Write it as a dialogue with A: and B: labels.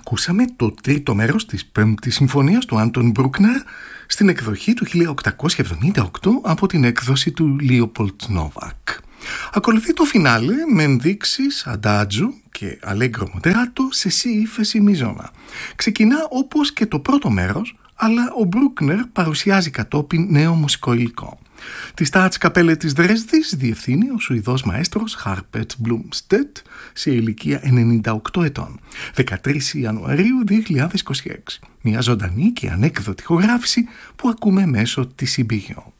A: Ακούσαμε το τρίτο μέρος της πέμπτης συμφωνίας του Άντων Μπρούκνερ στην εκδοχή του 1878 από την έκδοση του Λίοπολτ Νόβακ. Ακολουθεί το φινάλε με ενδείξεις αντάτζο και αλέγκρο μοντεράτο σε σι ύφεση μιζώνα. Ξεκινά όπως και το πρώτο μέρος, αλλά ο Μπρούκνερ παρουσιάζει κατόπιν νέο μουσικό υλικό. Τη Staatskapelle της Δρέσδης διευθύνει ο Σουηδός μαέστρος Χάρπετ Μπλουμστέτ σε ηλικία 98 ετών, 13 Ιανουαρίου 2026. Μια ζωντανή και ανέκδοτη ηχογράφηση που ακούμε μέσω της CBO.